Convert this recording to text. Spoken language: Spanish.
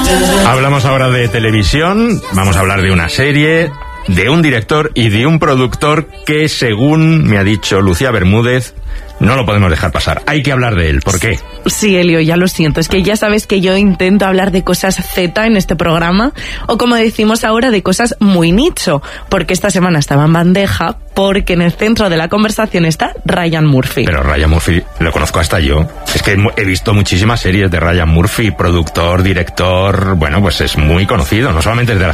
Hablamos ahora de televisión, vamos a hablar de una serie, de un director y de un productor que, según me ha dicho Lucía Bermúdez, no lo podemos dejar pasar. Hay que hablar de él. ¿Por qué? Sí, Elio, ya lo siento. Es que ya sabes que yo intento hablar de cosas Z en este programa, o como decimos ahora, de cosas muy nicho, porque esta semana estaba en bandeja, porque en el centro de la conversación está Ryan Murphy. Pero Ryan Murphy lo conozco hasta yo. Es que he visto muchísimas series de Ryan Murphy, productor, director, bueno, pues es muy conocido, no solamente de